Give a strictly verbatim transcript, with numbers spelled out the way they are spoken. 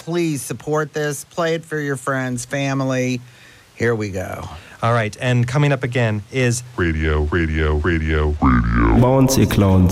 please support this. Play it for your friends, family. Here we go. All right, and coming up again is Radio, radio, radio, radio. Bouncy Clown